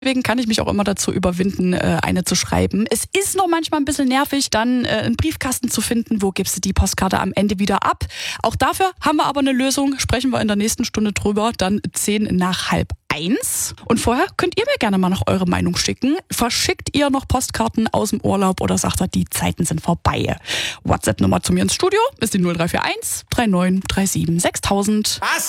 Deswegen kann ich mich auch immer dazu überwinden, eine zu schreiben. Es ist noch manchmal ein bisschen nervig, dann einen Briefkasten zu finden. Wo gibst du die Postkarte am Ende wieder ab? Auch dafür haben wir aber eine Lösung. Sprechen wir in der nächsten Stunde drüber. Dann 1:10. Und vorher könnt ihr mir gerne mal noch eure Meinung schicken. Verschickt ihr noch Postkarten aus dem Urlaub oder sagt ihr, die Zeiten sind vorbei? WhatsApp-Nummer zu mir ins Studio ist die 0341 3937 6000.